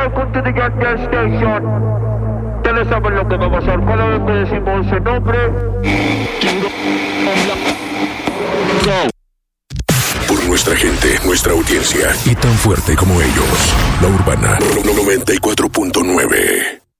welcome to the Get Gas Station. Ustedes saben lo que va a pasar cada vez que decimos ese nombre. Por nuestra gente, nuestra audiencia y tan fuerte como ellos. La Urbana 94.9.